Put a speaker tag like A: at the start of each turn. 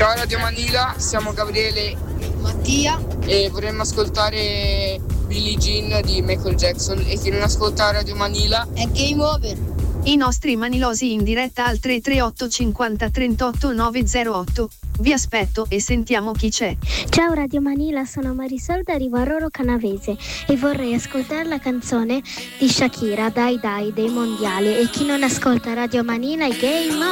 A: Ciao Radio Manila, siamo Gabriele,
B: Mattia
A: e vorremmo ascoltare Billie Jean di Michael Jackson. E chi non ascolta Radio Manila
B: è Game Over.
C: I nostri manilosi in diretta al 338 50 38 908. Vi aspetto e sentiamo chi c'è.
D: Ciao Radio Manila, sono Marisol da Rivarolo Canavese e vorrei ascoltare la canzone di Shakira, Dai Dai, dei Mondiali. E chi non ascolta Radio Manila è Game